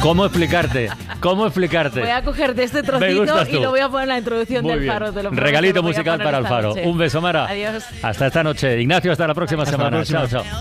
¿Cómo explicarte? ¿Cómo explicarte? Voy a cogerte este Me trocito gustas y tú. lo voy a poner en la introducción Muy del bien. Faro. Te lo prometo, Regalito lo voy a musical poner para el esta Faro. noche. Un beso, Mara. Adiós. Hasta esta noche. Ignacio, hasta la próxima Hasta la semana. próxima. Chao, chao.